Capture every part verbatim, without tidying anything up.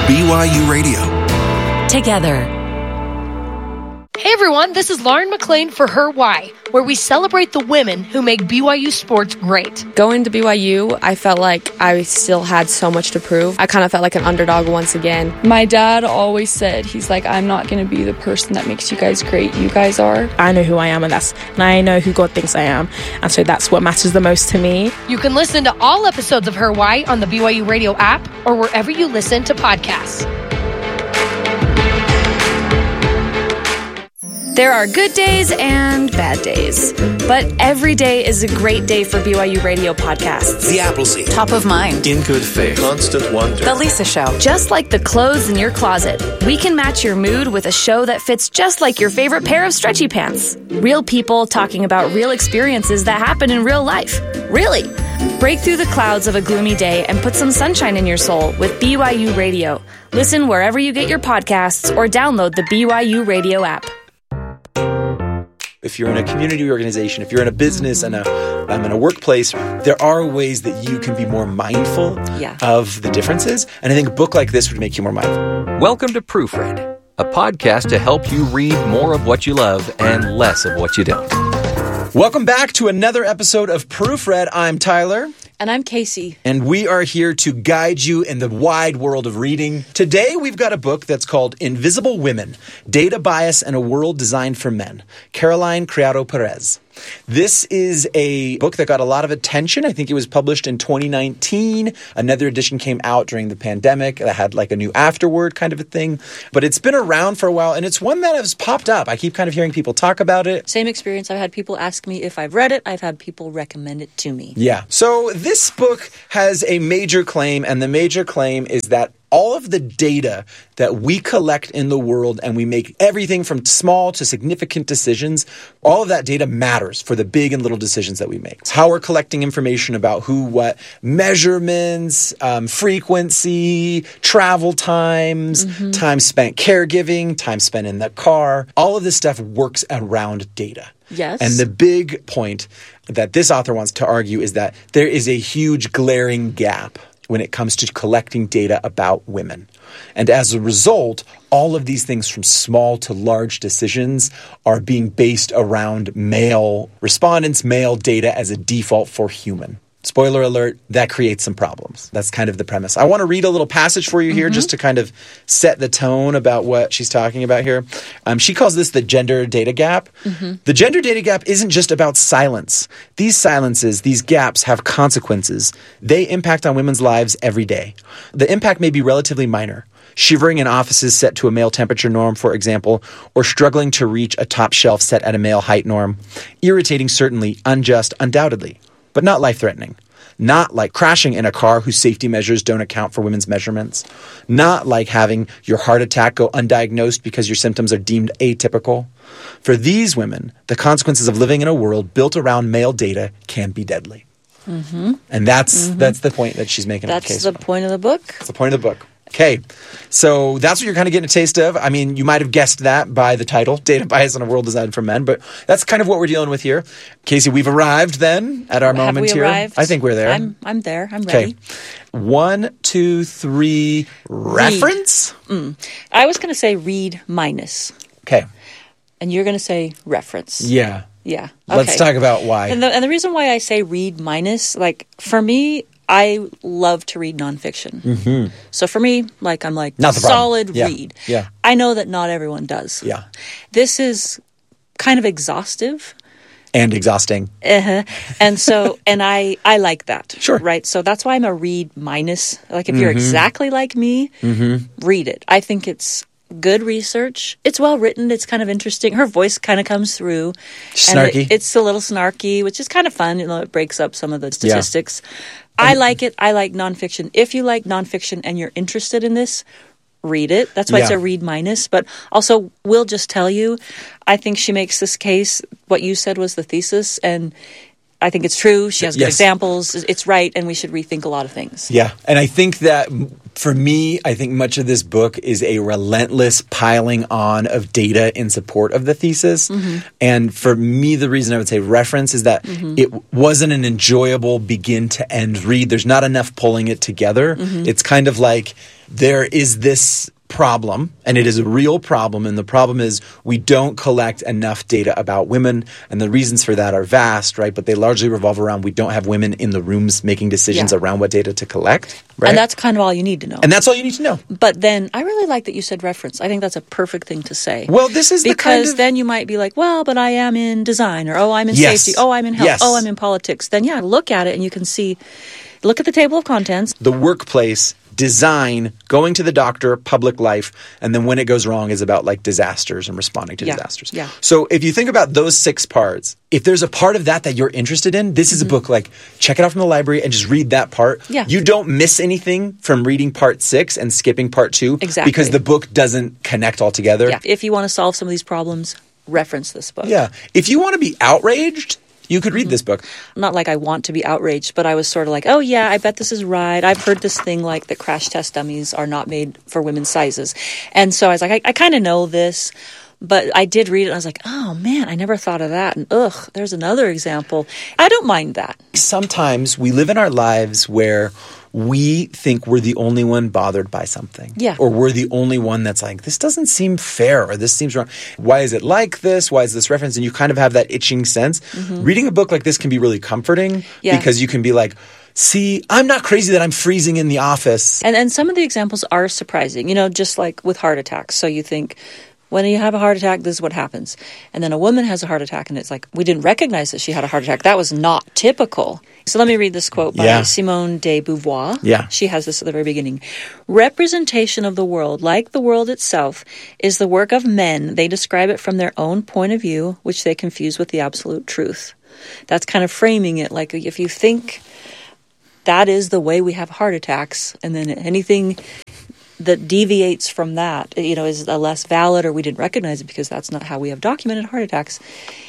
B Y U Radio. Together. Hey everyone, this is Lauren McLean for Her Why, where we celebrate the women who make B Y U sports great. Going to B Y U, I felt like I still had so much to prove. I kind of felt like an underdog once again. My dad always said, he's like, I'm not going to be the person that makes you guys great. You guys are. I know who I am, and that's and I know who God thinks I am. And so that's what matters the most to me. You can listen to all episodes of Her Why on the B Y U Radio app or wherever you listen to podcasts. There are good days and bad days, but every day is a great day for B Y U Radio podcasts. The Appleseed. Top of Mind. In Good Faith. Constant Wonder. The Lisa Show. Just like the clothes in your closet, we can match your mood with a show that fits just like your favorite pair of stretchy pants. Real people talking about real experiences that happen in real life. Really. Break through the clouds of a gloomy day and put some sunshine in your soul with B Y U Radio. Listen wherever you get your podcasts or download the B Y U Radio app. If you're in a community organization, if you're in a business and a, um, in a workplace, there are ways that you can be more mindful yeah. of the differences. And I think a book like this would make you more mindful. Welcome to Proofread, a podcast to help you read more of what you love and less of what you don't. Welcome back to another episode of Proofread. I'm Tyler. And I'm Casey. And we are here to guide you in the wide world of reading. Today, we've got a book that's called Invisible Women, Data Bias and a World Designed for Men, Caroline Criado Perez. This is a book that got a lot of attention. I think it was published in twenty nineteen. Another edition came out during the pandemic that had like a new afterword kind of a thing. But it's been around for a while, and it's one that has popped up. I keep kind of hearing people talk about it. Same experience. I've had people ask me if I've read it. I've had people recommend it to me. Yeah. So this book has a major claim, and the major claim is that all of the data that we collect in the world, and we make everything from small to significant decisions, all of that data matters for the big and little decisions that we make. It's how we're collecting information about who, what, measurements, um, frequency, travel times, mm-hmm. time spent caregiving, time spent in the car. All of this stuff works around data. Yes. And the big point that this author wants to argue is that there is a huge glaring gap when it comes to collecting data about women. And as a result, all of these things from small to large decisions are being based around male respondents, male data as a default for human. Spoiler alert, that creates some problems. That's kind of the premise. I want to read a little passage for you here mm-hmm. just to kind of set the tone about what she's talking about here. Um, she calls this the gender data gap. Mm-hmm. The gender data gap isn't just about silence. These silences, these gaps have consequences. They impact on women's lives every day. The impact may be relatively minor. Shivering in offices set to a male temperature norm, for example, or struggling to reach a top shelf set at a male height norm. Irritating, certainly. Unjust, undoubtedly. But not life-threatening. Not like crashing in a car whose safety measures don't account for women's measurements. Not like having your heart attack go undiagnosed because your symptoms are deemed atypical. For these women, the consequences of living in a world built around male data can be deadly. Mm-hmm. And that's mm-hmm. that's the point that she's making. That's the case the for. point of the book. That's the point of the book. Okay, so that's what you're kind of getting a taste of. I mean, you might have guessed that by the title, Data Bias in a World Designed for Men, but that's kind of what we're dealing with here. Casey, we've arrived then at our have moment we here. Arrived? I think we're there. I'm I'm there. I'm ready. Okay. One, two, three, reference? Mm. I was going to say read minus. Okay. And you're going to say reference. Yeah. Yeah. Okay. Let's talk about why. And the, and the reason why I say read minus, like, for me, I love to read nonfiction. Mm-hmm. So for me, like, I'm like, not the solid yeah. read. Yeah. I know that not everyone does. Yeah. This is kind of exhaustive. And exhausting. Uh-huh. And so, and I, I like that. Sure. Right? So that's why I'm a read minus. Like, if mm-hmm. you're exactly like me, mm-hmm. read it. I think it's good research. It's well written. It's kind of interesting. Her voice kind of comes through. Snarky. And it, it's a little snarky, which is kind of fun. You know, it breaks up some of the statistics. Yeah. I like it. I like nonfiction. If you like nonfiction and you're interested in this, read it. That's why yeah. it's a read minus. But also, we'll just tell you, I think she makes this case. What you said was the thesis, and I think it's true. She has good yes. examples. It's right, and we should rethink a lot of things. Yeah, and I think that For me, I think much of this book is a relentless piling on of data in support of the thesis. Mm-hmm. And for me, the reason I would say reference is that mm-hmm. it wasn't an enjoyable begin to end read. There's not enough pulling it together. Mm-hmm. It's kind of like there is this problem, and it is a real problem, and the problem is we don't collect enough data about women, and the reasons for that are vast, right? But they largely revolve around we don't have women in the rooms making decisions yeah. around what data to collect, right? And that's kind of all you need to know. And that's all you need to know. But then, I really like that you said reference. I think that's a perfect thing to say. Well, this is because the kind of... then you might be like, well, but I am in design, or oh, I'm in yes. safety, oh, I'm in health, yes. oh, I'm in politics. Then yeah, look at it and you can see, look at the table of contents. The workplace, design, going to the doctor, public life, and then when it goes wrong is about like disasters and responding to yeah. disasters. Yeah. So if you think about those six parts, if there's a part of that that you're interested in, this is mm-hmm. a book like check it out from the library and just read that part. Yeah. You don't miss anything from reading part six and skipping part two. Exactly. Because the book doesn't connect all together. Yeah. If you want to solve some of these problems, reference this book. Yeah. If you want to be outraged, you could read mm-hmm. this book. Not like I want to be outraged, but I was sort of like, oh yeah, I bet this is right. I've heard this thing like that crash test dummies are not made for women's sizes. And so I was like, I, I kind of know this, but I did read it and I was like, oh man, I never thought of that. And ugh, there's another example. I don't mind that. Sometimes we live in our lives where we think we're the only one bothered by something. Yeah. Or we're the only one that's like, this doesn't seem fair or this seems wrong. Why is it like this? Why is this reference? And you kind of have that itching sense. Mm-hmm. Reading a book like this can be really comforting yeah. because you can be like, see, I'm not crazy that I'm freezing in the office. And and some of the examples are surprising, you know, just like with heart attacks. So you think, when you have a heart attack, this is what happens. And then a woman has a heart attack, and it's like, we didn't recognize that she had a heart attack. That was not typical. So let me read this quote by yeah. Simone de Beauvoir. Yeah. She has this at the very beginning. Representation of the world, like the world itself, is the work of men. They describe it from their own point of view, which they confuse with the absolute truth. That's kind of framing it. Like if you think that is the way we have heart attacks, and then anything that deviates from that, you know, is a less valid, or we didn't recognize it because that's not how we have documented heart attacks.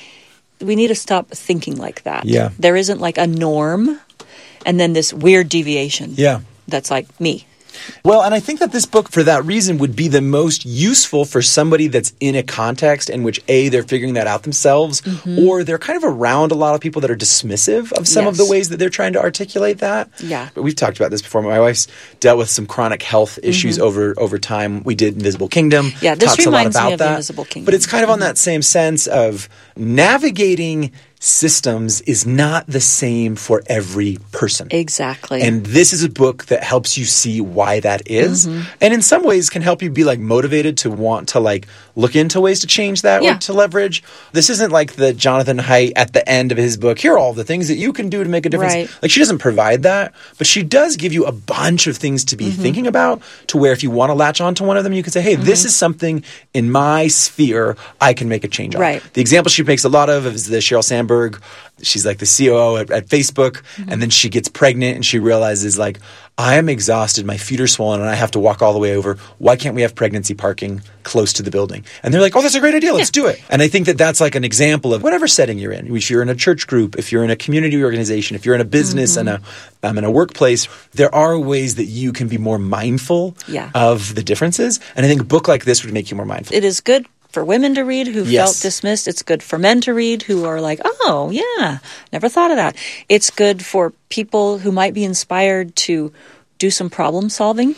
We need to stop thinking like that. Yeah. There isn't like a norm and then this weird deviation. Yeah. That's like me. Well, and I think that this book, for that reason, would be the most useful for somebody that's in a context in which, A, they're figuring that out themselves, mm-hmm. or they're kind of around a lot of people that are dismissive of some yes. of the ways that they're trying to articulate that. Yeah. We've talked about this before. My wife's dealt with some chronic health issues mm-hmm. over over time. We did Invisible Kingdom. Yeah, this talks reminds a lot about me of that. Invisible Kingdom. But it's kind of on mm-hmm. that same sense of navigating systems is not the same for every person. Exactly. And this is a book that helps you see why that is. Mm-hmm. And in some ways can help you be like motivated to want to like look into ways to change that yeah. or to leverage. This isn't like the Jonathan Haidt at the end of his book, here are all the things that you can do to make a difference. Right. Like she doesn't provide that, but she does give you a bunch of things to be mm-hmm. thinking about, to where if you want to latch onto one of them, you can say, hey, mm-hmm. this is something in my sphere I can make a change on. Right. The example she makes a lot of is the Sheryl Sandberg. She's like the C O O at, at Facebook, mm-hmm. and then she gets pregnant and she realizes like, I am exhausted, my feet are swollen, and I have to walk all the way over. Why can't we have pregnancy parking close to the building? And they're like, oh, that's a great idea. Let's yeah. do it. And I think that that's like an example of whatever setting you're in. If you're in a church group, if you're in a community organization, if you're in a business mm-hmm. and a, um, in a workplace, there are ways that you can be more mindful yeah. of the differences. And I think a book like this would make you more mindful. It is good for women to read who yes. felt dismissed. It's good for men to read who are like, oh, yeah, never thought of that. It's good for people who might be inspired to do some problem solving.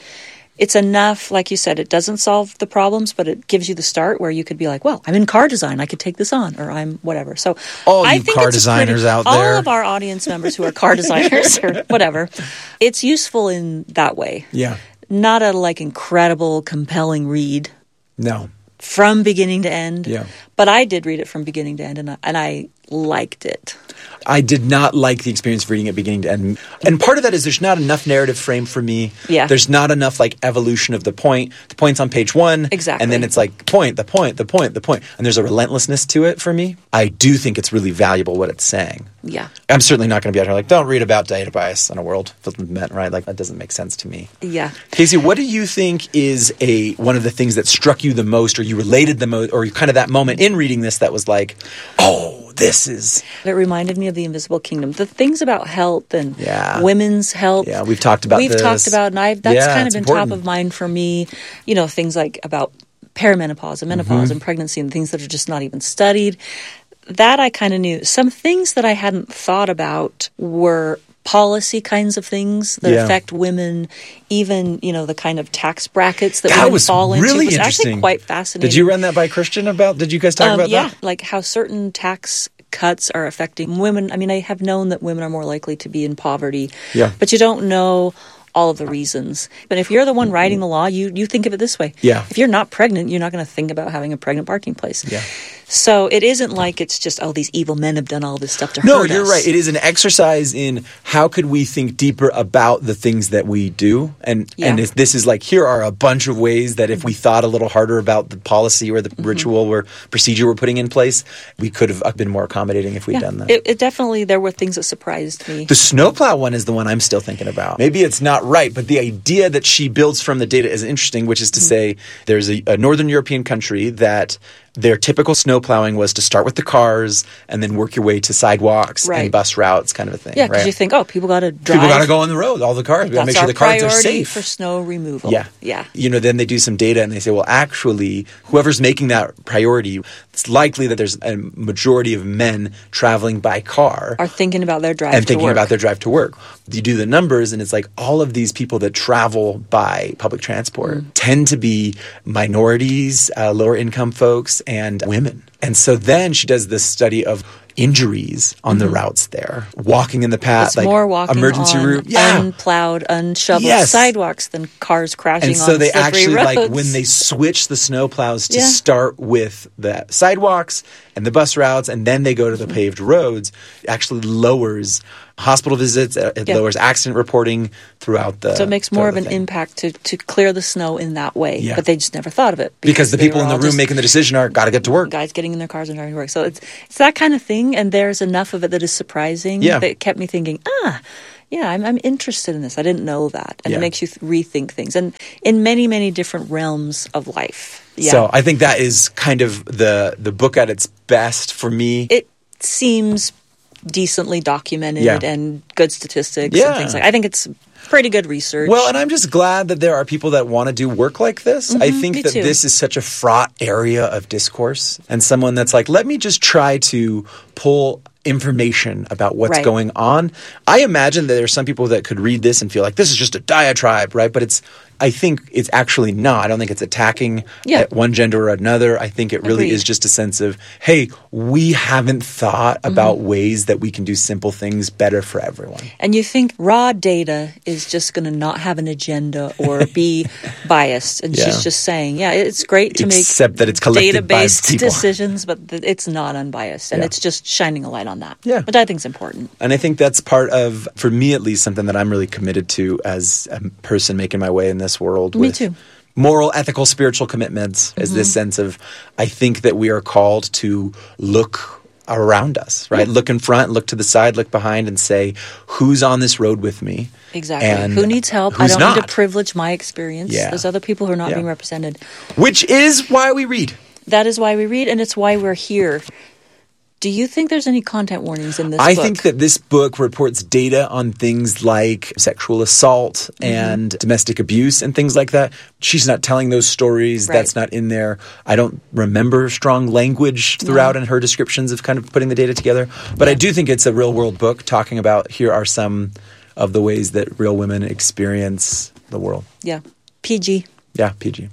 It's enough, like you said, it doesn't solve the problems, but it gives you the start where you could be like, well, I'm in car design, I could take this on, or I'm whatever. So all I you think car it's designers pretty, out there. all of our audience members who are car designers or whatever, it's useful in that way. Yeah. Not a like incredible, compelling read. No. From beginning to end. Yeah. But I did read it from beginning to end, and I, and I liked it. I did not like the experience of reading it beginning to end. And part of that is there's not enough narrative frame for me. Yeah. There's not enough like evolution of the point. The point's on page one. Exactly. And then it's like point, the point, the point, the point. And there's a relentlessness to it for me. I do think it's really valuable what it's saying. Yeah. I'm certainly not going to be out here like, don't read about data bias in a world meant, right? Like that doesn't make sense to me. Yeah. Casey, what do you think is a one of the things that struck you the most, or you related the most, or kind of that moment in reading this that was like, oh, this is... It reminded me of The Invisible Kingdom. The things about health and yeah. women's health. Yeah, we've talked about we've this. We've talked about, and I've, that's yeah, kind of been important. top of mind for me. You know, things like about perimenopause and menopause mm-hmm. and pregnancy and things that are just not even studied. That I kind of knew. Some things that I hadn't thought about were policy kinds of things that yeah. affect women, even, you know, the kind of tax brackets that, that women was fall really into. It was interesting. actually quite fascinating. Did you run that by Christian about, did you guys talk um, about yeah, that? Yeah, like how certain tax cuts are affecting women. I mean, I have known that women are more likely to be in poverty, yeah. but you don't know all of the reasons. But if you're the one writing the law, you, you think of it this way. Yeah. If you're not pregnant, you're not going to think about having a pregnant parking place. Yeah. So it isn't like it's just, oh, these evil men have done all this stuff to no, hurt us. No, you're right. It is an exercise in how could we think deeper about the things that we do. And yeah. and if this is like, here are a bunch of ways that if we thought a little harder about the policy or the mm-hmm. ritual or procedure we're putting in place, we could have been more accommodating if we'd yeah. done that. It, it definitely, there were things that surprised me. The snowplow one is the one I'm still thinking about. Maybe it's not right, but the idea that she builds from the data is interesting, which is to mm-hmm. say there's a, a Northern European country that their typical snow plowing was to start with the cars and then work your way to sidewalks right. and bus routes, kind of a thing. Yeah, because right? you think, oh, people got to drive. People got to go on the road, all the cars. We got to make sure the cars are safe. For snow removal. Yeah. Yeah. You know, then they do some data and they say, well, actually, whoever's making that priority, it's likely that there's a majority of men traveling by car. Are thinking about their drive and to thinking work. about their drive to work. You do the numbers and it's like all of these people that travel by public transport mm. tend to be minorities, uh, lower income folks, and women. And so then she does this study of injuries on mm-hmm. the routes there, walking in the path, it's like more walking emergency on route, yeah. unplowed, unshoveled yes. sidewalks than cars crashing and so on they slippery actually roads. like when they switch the snow plows to yeah. start with the sidewalks and the bus routes, and then they go to the paved roads, it actually lowers hospital visits, it yeah. lowers accident reporting throughout the. So it makes more of an thing. impact to, to clear the snow in that way. Yeah. But they just never thought of it. Because, because the people in the room just, making the decision are got to get to work. Guys getting in their cars and driving to work. So it's it's that kind of thing, and there's enough of it that is surprising yeah. that kept me thinking, ah, yeah, I'm, I'm interested in this. I didn't know that. And yeah. it makes you th- rethink things. And in many, many different realms of life. Yeah. So I think that is kind of the the book at its best for me. It seems decently documented yeah. and good statistics yeah. and things like that. I think it's pretty good research. Well, and I'm just glad that there are people that want to do work like this. Mm-hmm, I think that too. this is such a fraught area of discourse, and someone that's like, let me just try to pull information about what's right. going on. I imagine that there are some people that could read this and feel like this is just a diatribe, right? But it's, I think it's actually not. I don't think it's attacking yeah. one gender or another. I think it really Agreed. is just a sense of, hey, we haven't thought mm-hmm. about ways that we can do simple things better for everyone. And you think raw data is just going to not have an agenda or be biased. And yeah. she's just saying, yeah, it's great to Except make Except that it's collected data-based by people. decisions, but th- it's not unbiased. And yeah. it's just shining a light on that. Yeah. Which I think is important. And I think that's part of, for me at least, something that I'm really committed to as a person making my way in this world. Me with too. Moral, ethical, spiritual commitments is Mm-hmm. this sense of, I think that we are called to look around us, right? Yeah. Look in front, look to the side, look behind and say, who's on this road with me? Exactly. And who needs help? I who's don't not? need to privilege my experience. Yeah. There's other people who are not Yeah. being represented. Which is why we read. That is why we read, and it's why we're here. Do you think there's any content warnings in this I book? think that this book reports data on things like sexual assault Mm-hmm. and domestic abuse and things like that. She's not telling those stories. Right. That's not in there. I don't remember strong language throughout No. in her descriptions of kind of putting the data together. But I do think it's a real world book talking about here are some of the ways that real women experience the world. Yeah. P G. Yeah, P G.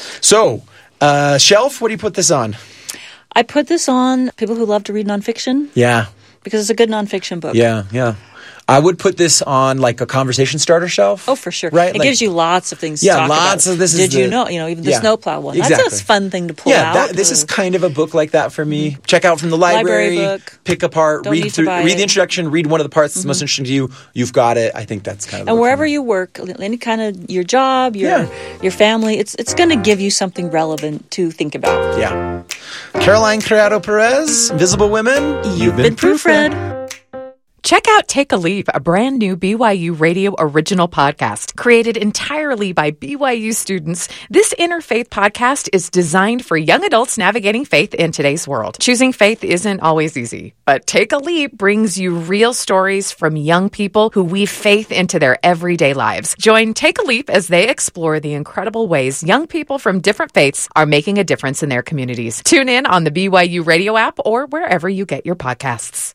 So, uh, Shelf, what do you put this on? I put this on people who love to read nonfiction Yeah. because it's a good nonfiction book. Yeah, yeah. I would put this on like a conversation starter shelf. Oh, for sure. Right? It Like- gives you lots of things Yeah, to talk lots about. of this is Did you the- know? You know, even the Yeah, snowplow one. exactly. That's a fun thing to pull Yeah, out. that, this is kind of a book like that for me. Check out from the Library library, book. pick apart, Don't need read to through, buy read it. the introduction, read one of the parts that's most interesting to you. You've got it. I think that's kind of. the And book for wherever me. you work, any kind of your job, your Yeah. your family, it's it's going to give you something relevant to think about. Yeah. Caroline Criado Perez, Invisible Women. You've, been proofread. Check out Take a Leap, a brand new B Y U Radio original podcast. Created entirely by B Y U students, this interfaith podcast is designed for young adults navigating faith in today's world. Choosing faith isn't always easy, but Take a Leap brings you real stories from young people who weave faith into their everyday lives. Join Take a Leap as they explore the incredible ways young people from different faiths are making a difference in their communities. Tune in on the B Y U Radio app or wherever you get your podcasts.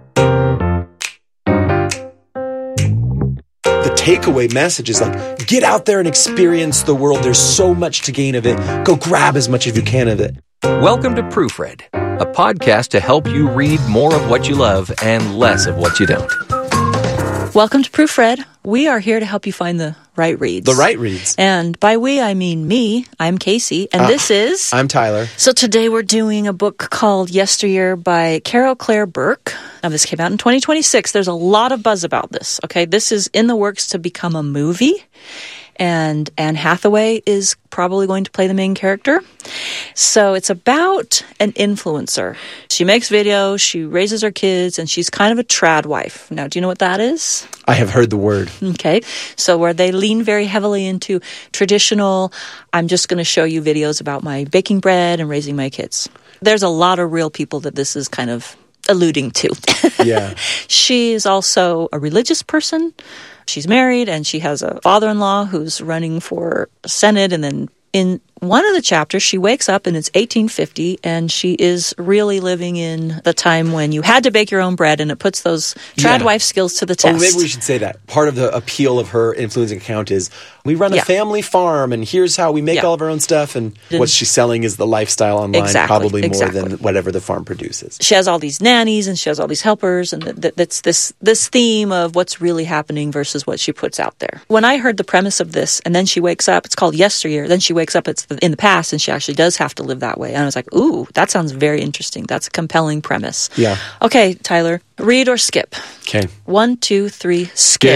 The takeaway message is like, get out there and experience the world. There's so much to gain of it. Go grab as much as you can of it. Welcome to Proofread, a podcast to help you read more of what you love and less of what you don't. Welcome to Proofread. We are here to help you find the right reads. The right reads. And by we, I mean me. I'm Casey, and uh, this is... I'm Tyler. So today we're doing a book called Yesteryear by Carol Claire Burke. Now, this came out in twenty twenty-six. There's a lot of buzz about this, okay? This is in the works to become a movie, and Anne Hathaway is probably going to play the main character. So it's about an influencer. She makes videos, she raises her kids, and she's kind of a trad wife. Now, do you know what that is? I have heard the word. Okay. So where they lean very heavily into traditional, I'm just going to show you videos about my baking bread and raising my kids. There's a lot of real people that this is kind of alluding to. Yeah. She is also a religious person. She's married, and she has a father-in-law who's running for Senate. And then in one of the chapters, she wakes up, and it's eighteen fifty, and she is really living in the time when you had to bake your own bread, and it puts those trad yeah. wife skills to the test. Oh, maybe we should say that. Part of the appeal of her influencing account is, we run a yeah. family farm, and here's how we make yeah. all of our own stuff, and what she's selling is the lifestyle online, exactly, probably more exactly. than whatever the farm produces. She has all these nannies, and she has all these helpers, and th- th- that's this this theme of what's really happening versus what she puts out there. When I heard the premise of this, and then she wakes up, it's called Yesteryear, then she wakes up, it's in the past, and she actually does have to live that way. And I was like, ooh, that sounds very interesting. That's a compelling premise. Yeah. Okay, Tyler, read or skip? Okay. One, two, three, skip.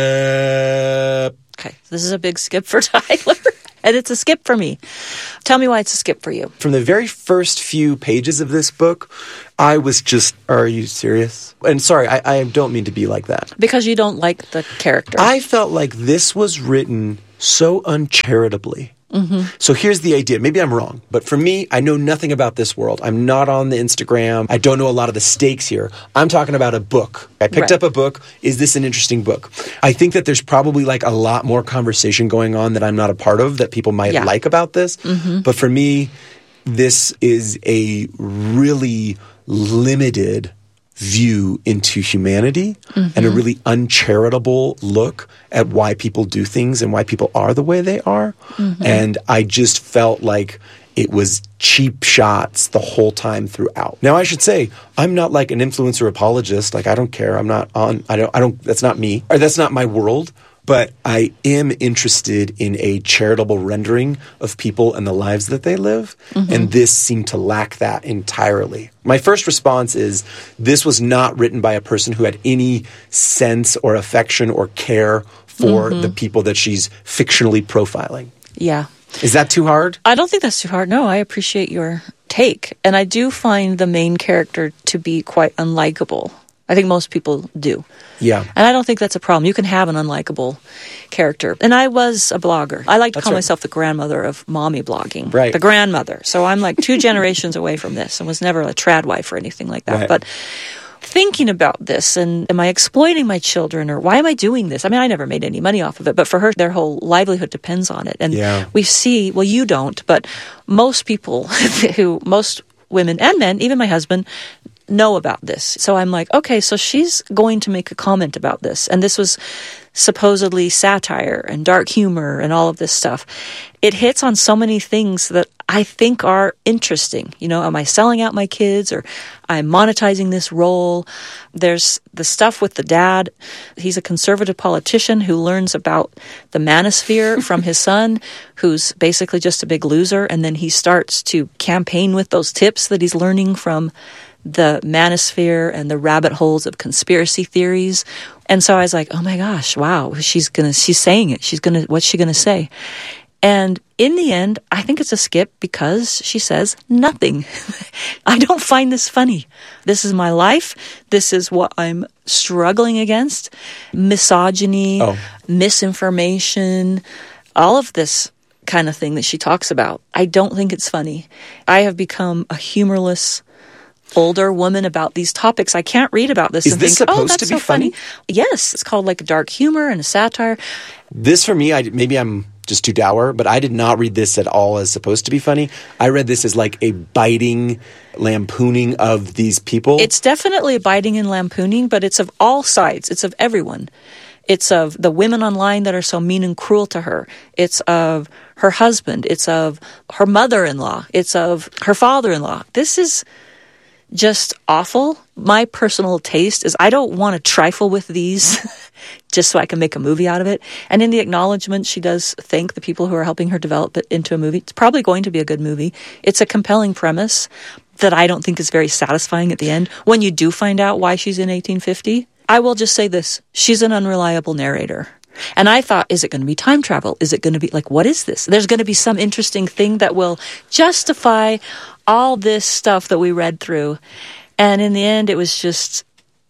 Skip. Okay, this is a big skip for Tyler. And it's a skip for me. Tell me why it's a skip for you. From the very first few pages of this book, I was just, are you serious? And sorry, I, I don't mean to be like that. Because you don't like the character. I felt like this was written so uncharitably. Mm-hmm. So here's the idea. Maybe I'm wrong, but for me, I know nothing about this world. I'm not on the Instagram. I don't know a lot of the stakes here. I'm talking about a book. I picked right. up a book. Is this an interesting book? I think that there's probably like a lot more conversation going on that I'm not a part of that people might yeah. like about this. Mm-hmm. But for me, this is a really limited view into humanity mm-hmm. and a really uncharitable look at why people do things and why people are the way they are. Mm-hmm. And I just felt like it was cheap shots the whole time throughout. Now, I should say, I'm not like an influencer apologist. Like, I don't care. I'm not on, I don't, I don't, that's not me. Or that's not my world. But I am interested in a charitable rendering of people and the lives that they live. Mm-hmm. And this seemed to lack that entirely. My first response is, this was not written by a person who had any sense or affection or care for mm-hmm. the people that she's fictionally profiling. Yeah. Is that too hard? I don't think that's too hard. No, I appreciate your take. And I do find the main character to be quite unlikable. I think most people do. Yeah. And I don't think that's a problem. You can have an unlikable character. And I was a blogger. I like to that's call right. myself the grandmother of mommy blogging. Right. The grandmother. So I'm like two generations away from this and was never a trad wife or anything like that. Right. But thinking about this and am I exploiting my children or why am I doing this? I mean, I never made any money off of it, but for her, their whole livelihood depends on it. And yeah. we see, well, you don't, but most people who, most women and men, even my husband, know about this. So I'm like, okay, so she's going to make a comment about this. And this was supposedly satire and dark humor and all of this stuff. It hits on so many things that I think are interesting. You know, am I selling out my kids or I'm monetizing this role? There's the stuff with the dad. He's a conservative politician who learns about the manosphere from his son, who's basically just a big loser. And then he starts to campaign with those tips that he's learning from the manosphere and the rabbit holes of conspiracy theories. And so I was like, oh my gosh, wow, she's gonna, she's saying it. She's gonna, what's she gonna say? And in the end, I think it's a skip because she says nothing. I don't find this funny. This is my life. This is what I'm struggling against. Misogyny, oh. misinformation, all of this kind of thing that she talks about. I don't think it's funny. I have become a humorless older woman about these topics. I can't read about this Is and this think, supposed oh, that's to be so funny. funny? Yes, it's called like a dark humor and a satire. This for me, I, maybe I'm just too dour, but I did not read this at all as supposed to be funny. I read this as like a biting lampooning of these people. It's definitely a biting and lampooning, but it's of all sides. It's of everyone. It's of the women online that are so mean and cruel to her. It's of her husband. It's of her mother-in-law. It's of her father-in-law. This is just awful. My personal taste is I don't want to trifle with these just so I can make a movie out of it. And in the acknowledgement, she does thank the people who are helping her develop it into a movie. It's probably going to be a good movie. It's a compelling premise that I don't think is very satisfying at the end. When you do find out why she's in eighteen fifty, I will just say this. She's an unreliable narrator. And I thought, is it going to be time travel? Is it going to be like, what is this? There's going to be some interesting thing that will justify all this stuff that we read through. And in the end, it was just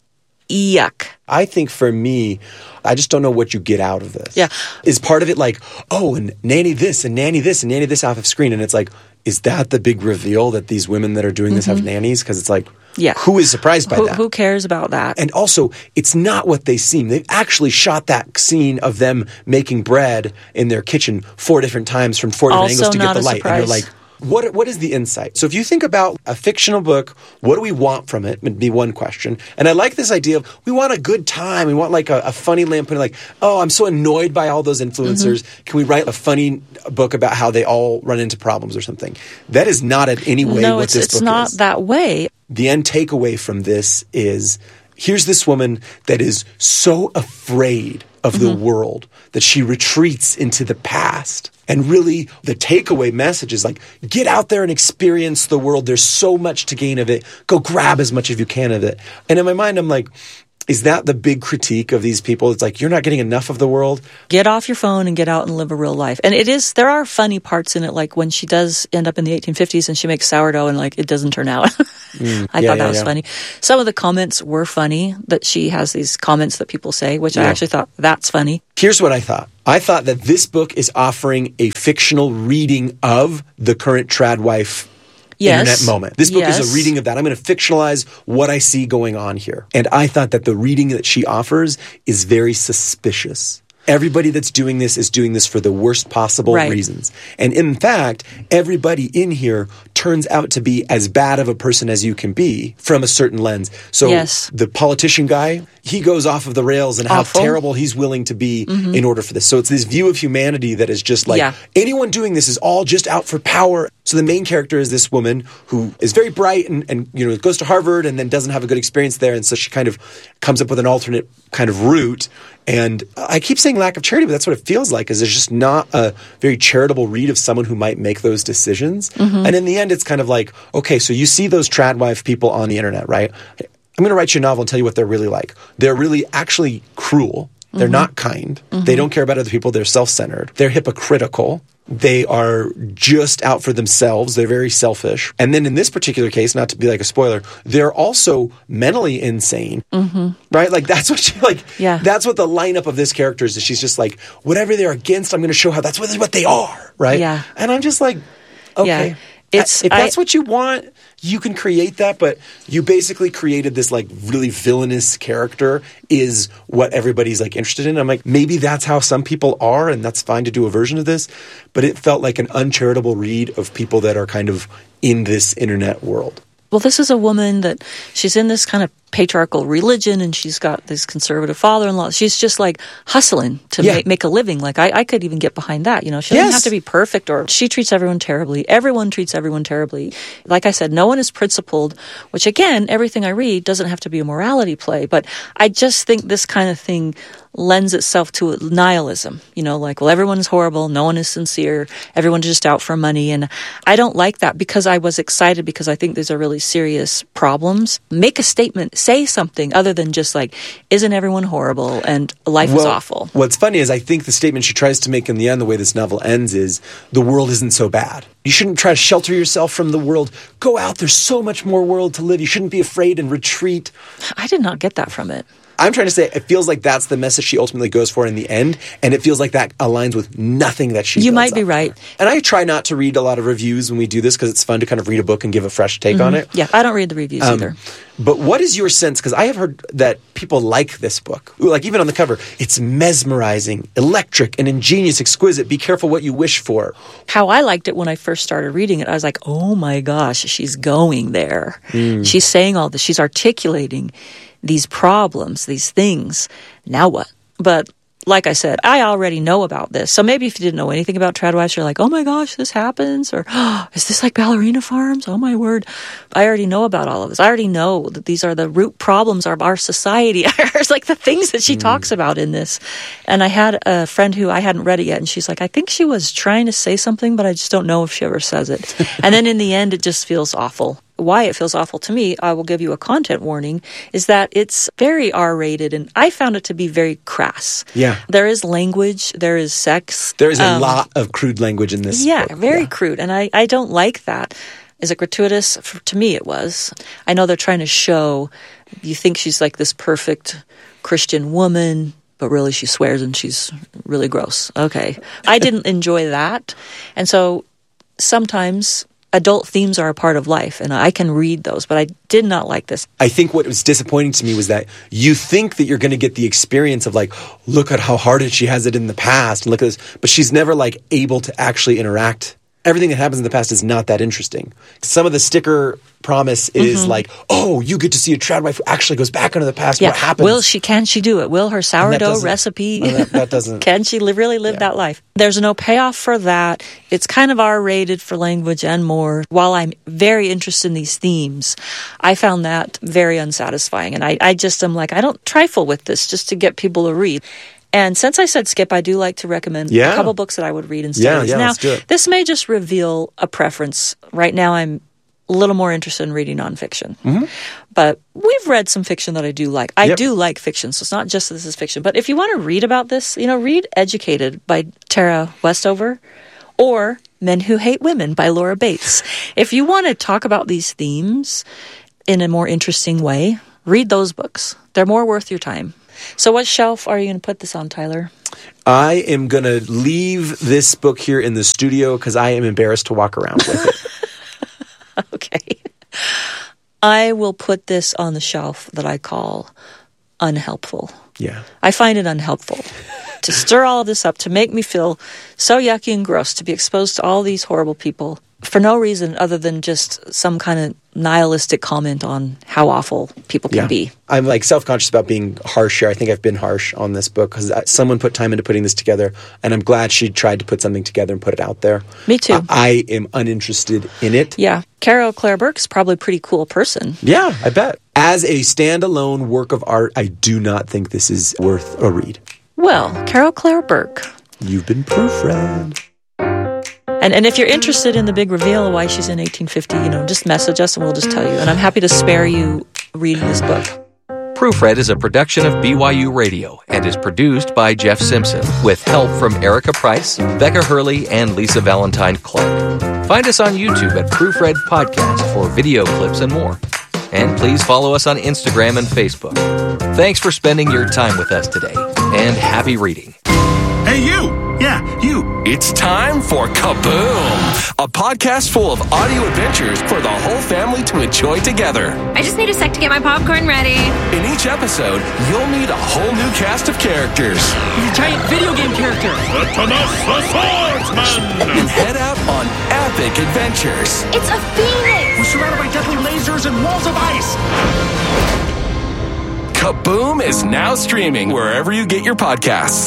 yuck. I think for me, I just don't know what you get out of this. Yeah. Is part of it like, oh, and nanny this and nanny this and nanny this off of screen. And it's like, is that the big reveal that these women that are doing this mm-hmm. have nannies? Because it's like, yeah. who is surprised by who, that? Who cares about that? And also, it's not what they seem. They've actually shot that scene of them making bread in their kitchen four different times from four different also angles to get the light. Surprise. And you're like, What what is the insight? So if you think about a fictional book, what do we want from it? Would be one question. And I like this idea of we want a good time. We want like a, a funny lampoon. Like, oh, I'm so annoyed by all those influencers. Mm-hmm. Can we write a funny book about how they all run into problems or something? That is not in any way no, what it's, this it's book is. No, it's not that way. The end takeaway from this is here's this woman that is so afraid of mm-hmm. the world that she retreats into the past. And really, the takeaway message is like, get out there and experience the world. There's so much to gain of it. Go grab as much as you can of it. And in my mind, I'm like, is that the big critique of these people? It's like, you're not getting enough of the world. Get off your phone and get out and live a real life. And it is, there are funny parts in it, like when she does end up in the eighteen fifties and she makes sourdough and like it doesn't turn out. mm, I yeah, thought that yeah, was yeah. funny. Some of the comments were funny, that she has these comments that people say, which yeah. I actually thought, that's funny. Here's what I thought. I thought that this book is offering a fictional reading of the current trad wife Yes. internet moment. This book yes. is a reading of that. I'm going to fictionalize what I see going on here. And I thought that the reading that she offers is very suspicious. Everybody that's doing this is doing this for the worst possible right. reasons. And in fact, everybody in here turns out to be as bad of a person as you can be from a certain lens. So yes. the politician guy, he goes off of the rails and Awful. how terrible he's willing to be mm-hmm. in order for this. So it's this view of humanity that is just like, yeah. anyone doing this is all just out for power. So the main character is this woman who is very bright and, and you know goes to Harvard and then doesn't have a good experience there. And so she kind of comes up with an alternate kind of route. And I keep saying lack of charity, but that's what it feels like, is there's just not a very charitable read of someone who might make those decisions. Mm-hmm. And in the end, it's kind of like, okay, so you see those trad wife people on the internet, right? I'm going to write you a novel and tell you what they're really like. They're really actually cruel. They're mm-hmm. not kind. Mm-hmm. They don't care about other people. They're self-centered. They're hypocritical. They are just out for themselves. They're very selfish. And then in this particular case, not to be like a spoiler, they're also mentally insane, mm-hmm. right? Like that's what she like. Yeah. That's what the lineup of this character is. Is she's just like, whatever they're against, I'm going to show how that's what, what they are, right? Yeah. And I'm just like, okay. Yeah. It's, if that's I, what you want, you can create that, but you basically created this like really villainous character is what everybody's like interested in. I'm like, maybe that's how some people are, and that's fine to do a version of this, but it felt like an uncharitable read of people that are kind of in this internet world. Well, this is a woman that she's in this kind of patriarchal religion and she's got this conservative father-in-law. She's just like hustling to yeah. make, make a living. Like I, I could even get behind that. You know, she doesn't yes. have to be perfect, or she treats everyone terribly. Everyone treats everyone terribly. Like I said, no one is principled, which again, everything I read doesn't have to be a morality play. But I just think this kind of thing lends itself to nihilism. You know, like, well, everyone's horrible. No one is sincere. Everyone's just out for money. And I don't like that, because I was excited because I think these are really serious problems. Make a statement. say something other than just like, isn't everyone horrible and life well, is awful? What's funny is I think the statement she tries to make in the end, the way this novel ends, is the world isn't so bad. You shouldn't try to shelter yourself from the world. Go out. There's so much more world to live. You shouldn't be afraid and retreat. I did not get that from it. I'm trying to say it feels like that's the message she ultimately goes for in the end, and it feels like that aligns with nothing that she You builds might be up right. for. And I try not to read a lot of reviews when we do this because it's fun to kind of read a book and give a fresh take mm-hmm. on it. Yeah, I don't read the reviews um, either. But what is your sense? Because I have heard that people like this book. Like even on the cover, it's mesmerizing, electric, and ingenious, exquisite. Be careful what you wish for. How I liked it when I first started reading it, I was like, oh my gosh, she's going there. Mm. She's saying all this. She's articulating these problems, these things. Now what? But like I said, I already know about this. So maybe if you didn't know anything about tradwives, you're like, oh my gosh, this happens. Or oh, is this like ballerina farms? Oh my word. I already know about all of this. I already know that these are the root problems of our society. It's like the things that she mm. talks about in this. And I had a friend who I hadn't read it yet, and she's like, I think she was trying to say something, but I just don't know if she ever says it. And then in the end, it just feels awful. Why it feels awful to me, I will give you a content warning, is that it's very R-rated, and I found it to be very crass. Yeah. There is language, there is sex. There is a um, lot of crude language in this Yeah, book. very yeah. crude, and I, I don't like that. Is it gratuitous? For, to me, it was. I know they're trying to show, you think she's like this perfect Christian woman, but really she swears and she's really gross. Okay. I didn't enjoy that, and so sometimes adult themes are a part of life, and I can read those, but I did not like this. I think what was disappointing to me was that you think that you're going to get the experience of like, look at how hard she has it in the past, and look at this, but she's never like able to actually interact. Everything that happens in the past is not that interesting. Some of the sticker promise is mm-hmm. like, oh, you get to see a tradwife who actually goes back into the past. Yeah. What happens? Will she? Can she do it? Will her sourdough recipe? Well, that, that doesn't. Can she li- really live yeah. that life? There's no payoff for that. It's kind of R-rated for language and more. While I'm very interested in these themes, I found that very unsatisfying, and I, I just am like, I don't trifle with this just to get people to read. And since I said skip, I do like to recommend yeah. a couple books that I would read instead yeah, of these. Yeah, now, let's do it. This may just reveal a preference. Right now, I'm a little more interested in reading nonfiction. Mm-hmm. But we've read some fiction that I do like. I yep. do like fiction, so it's not just that this is fiction. But if you want to read about this, you know, read Educated by Tara Westover or Men Who Hate Women by Laura Bates. If you want to talk about these themes in a more interesting way, read those books. They're more worth your time. So what shelf are you going to put this on, Tyler? I am going to leave this book here in the studio because I am embarrassed to walk around with it. Okay. I will put this on the shelf that I call unhelpful. Yeah. I find it unhelpful to stir all of this up, to make me feel so yucky and gross, to be exposed to all these horrible people for no reason other than just some kind of nihilistic comment on how awful people can yeah. be. I'm like self-conscious about being harsh here. I think I've been harsh on this book because someone put time into putting this together, and I'm glad she tried to put something together and put it out there. Me too. I, I am uninterested in it. Yeah. Carol Claire Burke's probably a pretty cool person. Yeah, I bet. As a standalone work of art, I do not think this is worth a read. Well, Carol Claire Burke. You've been proofread. And and if you're interested in the big reveal of why she's in eighteen fifty, you know, just message us and we'll just tell you. And I'm happy to spare you reading this book. Proofread is a production of B Y U Radio and is produced by Jeff Simpson with help from Erica Price, Becca Hurley, and Lisa Valentine Clark. Find us on YouTube at Proofread Podcast for video clips and more. And please follow us on Instagram and Facebook. Thanks for spending your time with us today, and happy reading. Hey, you! Yeah, you! It's time for Kaboom! A podcast full of audio adventures for the whole family to enjoy together. I just need a sec to get my popcorn ready. In each episode, you'll meet a whole new cast of characters. He's a giant video game character. Atanas the Swordsman! And head out on epic adventures. It's a phoenix! We're surrounded by deadly lasers and walls of ice. Kaboom is now streaming wherever you get your podcasts.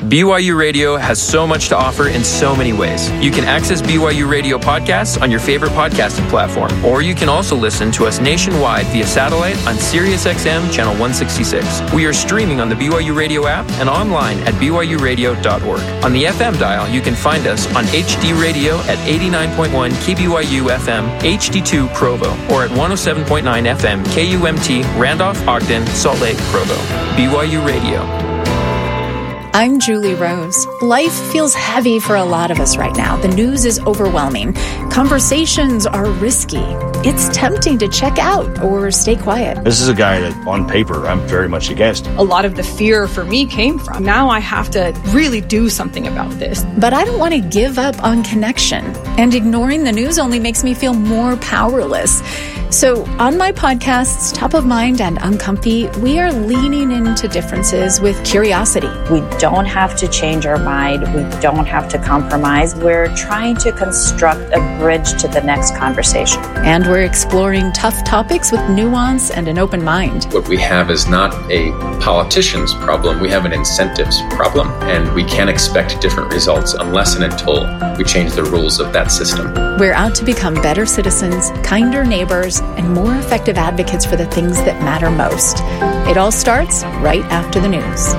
B Y U Radio has so much to offer in so many ways. You can access B Y U Radio podcasts on your favorite podcasting platform, or you can also listen to us nationwide via satellite on Sirius X M Channel one sixty-six. We are streaming on the B Y U Radio app and online at b y u radio dot org. On the F M dial, you can find us on H D Radio at eighty-nine point one K B Y U F M H D two Provo, or at one oh seven point nine F M K U M T Randolph, Ogden, Salt Lake, Provo. B Y U Radio. I'm Julie Rose. Life feels heavy for a lot of us right now. The news is overwhelming. Conversations are risky. It's tempting to check out or stay quiet. This is a guy that, on paper, I'm very much against. A lot of the fear for me came from, now I have to really do something about this. But I don't want to give up on connection. And ignoring the news only makes me feel more powerless. So on my podcasts, Top of Mind and Uncomfy, we are leaning into differences with curiosity. We don't have to change our mind. We don't have to compromise. We're trying to construct a bridge to the next conversation. And we're exploring tough topics with nuance and an open mind. What we have is not a politician's problem. We have an incentives problem. And we can't expect different results unless and until we change the rules of that system. We're out to become better citizens, kinder neighbors, and more effective advocates for the things that matter most. It all starts right after the news.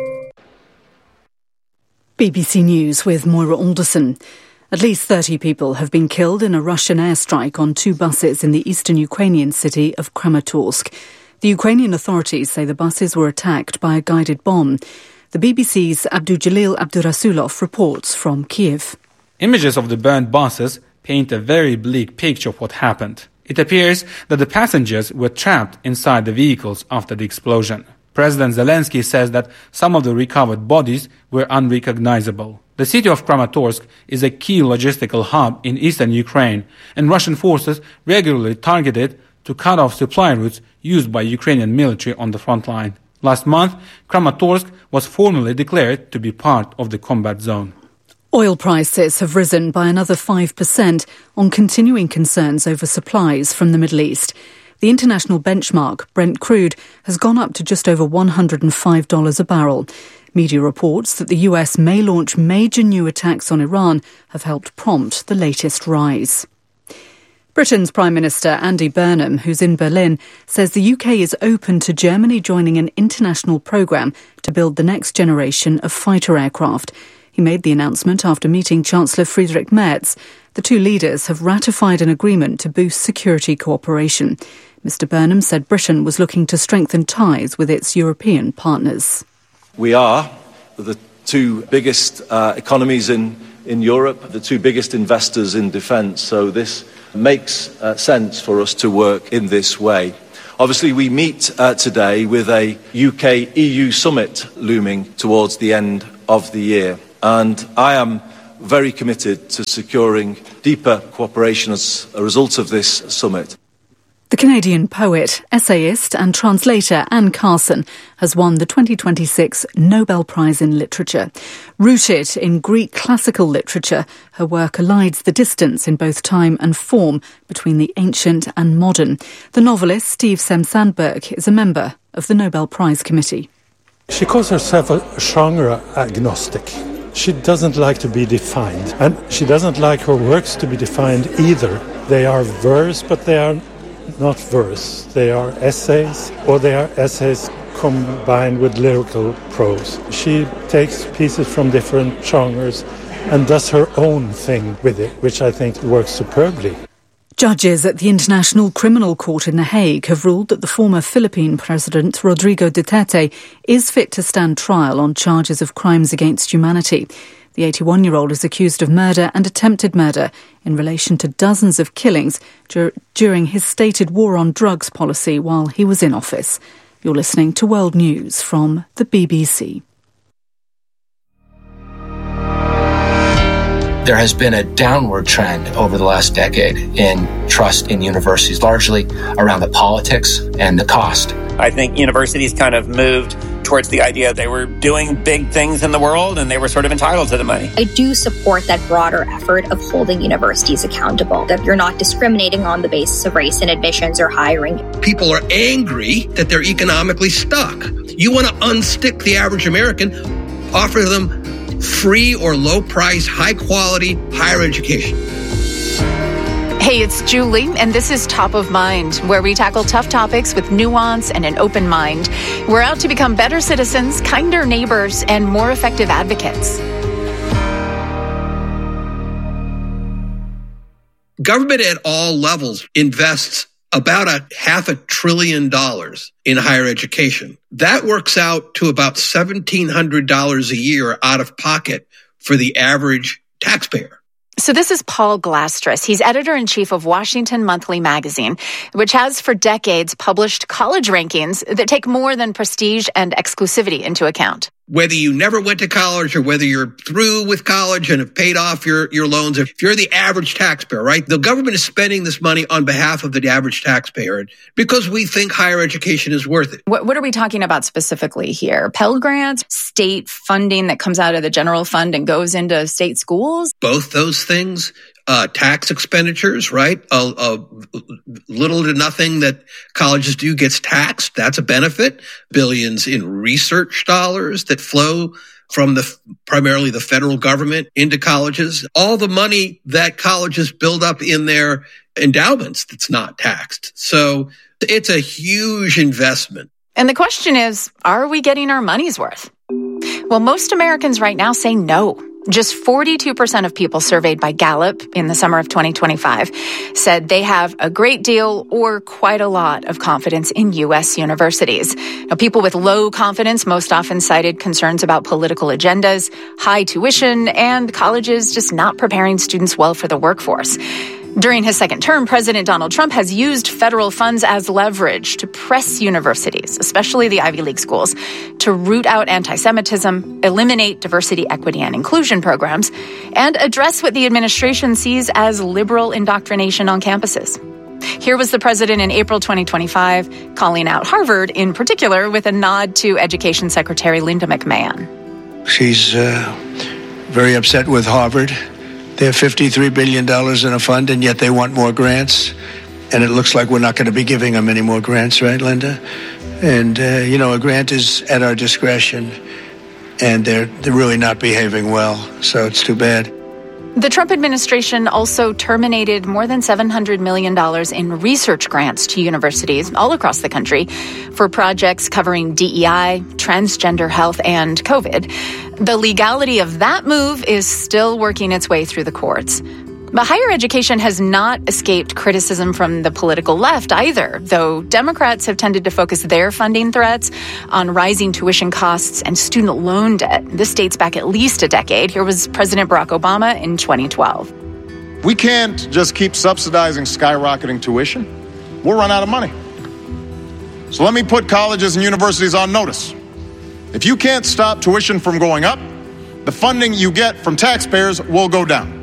B B C News with Moira Alderson. At least thirty people have been killed in a Russian airstrike on two buses in the eastern Ukrainian city of Kramatorsk. The Ukrainian authorities say the buses were attacked by a guided bomb. The B B C's Abdujalil Abdurasulov reports from Kiev. Images of the burned buses paint a very bleak picture of what happened. It appears that the passengers were trapped inside the vehicles after the explosion. President Zelensky says that some of the recovered bodies were unrecognizable. The city of Kramatorsk is a key logistical hub in eastern Ukraine, and Russian forces regularly target it to cut off supply routes used by Ukrainian military on the front line. Last month, Kramatorsk was formally declared to be part of the combat zone. Oil prices have risen by another five percent on continuing concerns over supplies from the Middle East. The international benchmark, Brent crude, has gone up to just over one hundred five dollars a barrel. Media reports that the U S may launch major new attacks on Iran have helped prompt the latest rise. Britain's Prime Minister Andy Burnham, who's in Berlin, says the U K is open to Germany joining an international programme to build the next generation of fighter aircraft. He made the announcement after meeting Chancellor Friedrich Merz. The two leaders have ratified an agreement to boost security cooperation. Mister Burnham said Britain was looking to strengthen ties with its European partners. We are the two biggest uh, economies in, in Europe, the two biggest investors in defence, so this makes uh, sense for us to work in this way. Obviously, we meet uh, today with a U K E U summit looming towards the end of the year. And I am very committed to securing deeper cooperation as a result of this summit. The Canadian poet, essayist and translator Anne Carson has won the twenty twenty-six Nobel Prize in Literature. Rooted in Greek classical literature, her work elides the distance in both time and form between the ancient and modern. The novelist Steve Sem-Sandberg is a member of the Nobel Prize Committee. She calls herself a genre agnostic. She doesn't like to be defined, and she doesn't like her works to be defined either. They are verse, but they are not verse. They are essays, or they are essays combined with lyrical prose. She takes pieces from different genres and does her own thing with it, which I think works superbly. Judges at the International Criminal Court in The Hague have ruled that the former Philippine President Rodrigo Duterte is fit to stand trial on charges of crimes against humanity. The eighty-one-year-old is accused of murder and attempted murder in relation to dozens of killings dur- during his stated war on drugs policy while he was in office. You're listening to World News from the B B C. There has been a downward trend over the last decade in trust in universities, largely around the politics and the cost. I think universities kind of moved towards the idea they were doing big things in the world and they were sort of entitled to the money. I do support that broader effort of holding universities accountable, that you're not discriminating on the basis of race in admissions or hiring. People are angry that they're economically stuck. You want to unstick the average American. offer them free or low price, high quality higher education. Hey, it's Julie, and this is Top of Mind, where we tackle tough topics with nuance and an open mind. We're out to become better citizens, kinder neighbors, and more effective advocates. Government at all levels invests about a half a trillion dollars in higher education. That works out to about seventeen hundred dollars a year out of pocket for the average taxpayer. So this is Paul Glastris. He's editor-in-chief of Washington Monthly Magazine, which has for decades published college rankings that take more than prestige and exclusivity into account. Whether you never went to college or whether you're through with college and have paid off your, your loans, if you're the average taxpayer, right? The government is spending this money on behalf of the average taxpayer because we think higher education is worth it. What, what are we talking about specifically here? Pell Grants, state funding that comes out of the general fund and goes into state schools? Both those things. Uh, tax expenditures, right? A, a little to nothing that colleges do gets taxed. That's a benefit. Billions in research dollars that flow from the primarily the federal government into colleges. All the money that colleges build up in their endowments that's not taxed. So it's a huge investment. And the question is, are we getting our money's worth? Well, most Americans right now say no. Just forty-two percent of people surveyed by Gallup in the summer of twenty twenty-five said they have a great deal or quite a lot of confidence in U S universities. Now, people with low confidence most often cited concerns about political agendas, high tuition, and colleges just not preparing students well for the workforce. During his second term, President Donald Trump has used federal funds as leverage to press universities, especially the Ivy League schools, to root out anti-Semitism, eliminate diversity, equity, and inclusion programs, and address what the administration sees as liberal indoctrination on campuses. Here was the president in April twenty twenty-five calling out Harvard in particular with a nod to Education Secretary Linda McMahon. She's uh, very upset with Harvard. They have fifty-three billion dollars in a fund, and yet they want more grants. And it looks like we're not going to be giving them any more grants, right, Linda? And, uh, you know, a grant is at our discretion, and they're, they're really not behaving well, so it's too bad. The Trump administration also terminated more than seven hundred million dollars in research grants to universities all across the country for projects covering D E I, transgender health, and COVID. The legality of that move is still working its way through the courts. But higher education has not escaped criticism from the political left either, though Democrats have tended to focus their funding threats on rising tuition costs and student loan debt. This dates back at least a decade. Here was President Barack Obama in twenty twelve. We can't just keep subsidizing skyrocketing tuition. We'll run out of money. So let me put colleges and universities on notice. If you can't stop tuition from going up, the funding you get from taxpayers will go down.